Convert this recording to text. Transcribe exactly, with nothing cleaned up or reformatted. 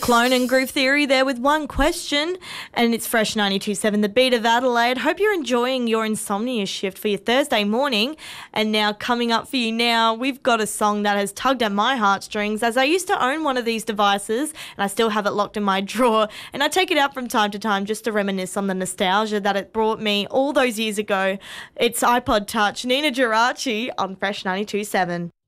Clone and Groove Theory there with one question, and it's Fresh ninety-two point seven, the beat of Adelaide. Hope you're enjoying your insomnia shift for your Thursday morning. And now coming up for you now, we've got a song that has tugged at my heartstrings, as I used to own one of these devices and I still have it locked in my drawer, and I take it out from time to time just to reminisce on the nostalgia that it brought me all those years ago. It's iPod Touch, Nina Geraci on Fresh ninety-two point seven.